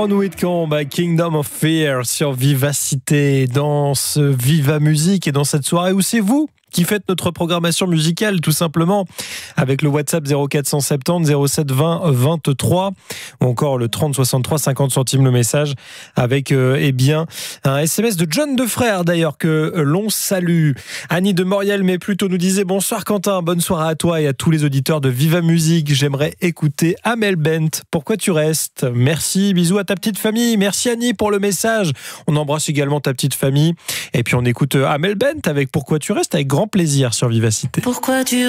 Nous et Kingdom of Fear sur Vivacité, dans ce Viva Musique et dans cette soirée où c'est vous qui faites notre programmation musicale tout simplement avec le WhatsApp 0470 07 20 23 ou encore le 30 63 50 centimes le message avec un SMS de John Defrère d'ailleurs que l'on salue. Annie de Moriel mais plutôt nous disait bonsoir Quentin, bonne soirée à toi et à tous les auditeurs de Viva Musique. J'aimerais écouter Amel Bent. Pourquoi tu restes? Merci, bisous à ta petite famille. Merci Annie pour le message. On embrasse également ta petite famille et puis on écoute Amel Bent avec Pourquoi tu restes avec grand plaisir sur Vivacité. Pourquoi tu